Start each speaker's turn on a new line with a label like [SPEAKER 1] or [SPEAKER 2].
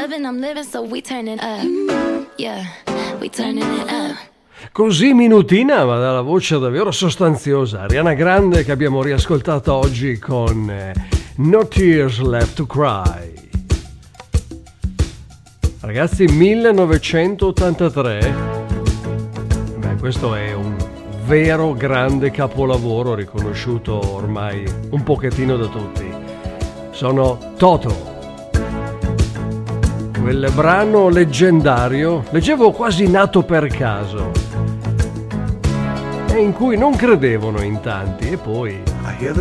[SPEAKER 1] I'm living, so we turning up. Yeah, we turning it up.
[SPEAKER 2] Così minutina, ma dalla voce davvero sostanziosa. Ariana Grande, che abbiamo riascoltato oggi con No Tears Left to Cry. Ragazzi, 1983. Beh, questo è un vero grande capolavoro riconosciuto ormai un pochettino da tutti. Sono Toto. Quel brano leggendario, leggevo quasi nato per caso, e in cui non credevano in tanti, e poi